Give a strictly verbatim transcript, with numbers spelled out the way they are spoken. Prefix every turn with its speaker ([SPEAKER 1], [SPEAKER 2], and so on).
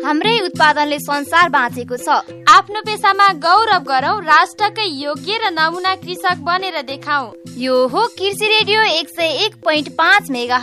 [SPEAKER 1] हाम्रै उत्पादनले संसार बाँचेको छ।
[SPEAKER 2] आफ्नो पेशामा गौरव गरौँ, राष्ट्रकै योग्य र नमुना कृषक बनेर देखाऊ।
[SPEAKER 1] यो हो कृषि रेडियो एक सय एक पोइन्ट पाँच मेगा